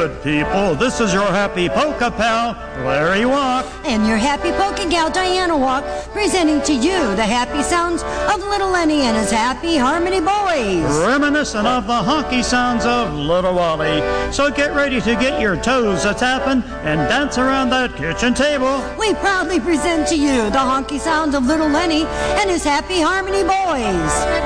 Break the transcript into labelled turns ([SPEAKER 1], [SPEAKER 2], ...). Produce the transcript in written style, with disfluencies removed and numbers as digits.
[SPEAKER 1] good people. This is your happy polka pal, Larry Walk.
[SPEAKER 2] And your happy polka gal, Diana Walk, presenting to you the happy sounds of Little Lenny and his Happy Harmony Boys.
[SPEAKER 1] Reminiscent of the honky sounds of Little Wally. So get ready to get your toes a-tapping and dance around that kitchen table.
[SPEAKER 2] We proudly present to you the honky sounds of Little Lenny and his Happy Harmony Boys.